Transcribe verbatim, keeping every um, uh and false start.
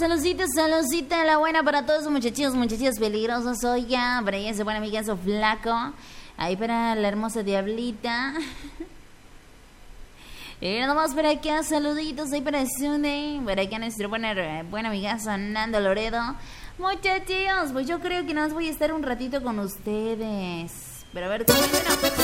Saludcita, saludcita, la buena para todos los muchachos, muchachos peligrosos. Oiga, para ella ese buen amigazo flaco. Ahí para la hermosa diablita. Y nada más para acá, saluditos ahí para Sune. Para acá nuestro buen, buen amigazo Nando Loredo. Muchachos, pues yo creo que nada más voy a estar un ratito con ustedes. Pero a ver cómo bueno.